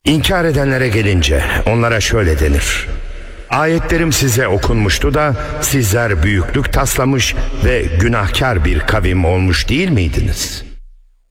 İnkar edenlere gelince onlara şöyle denir: ayetlerim size okunmuştu da sizler büyüklük taslamış ve günahkar bir kavim olmuş değil miydiniz?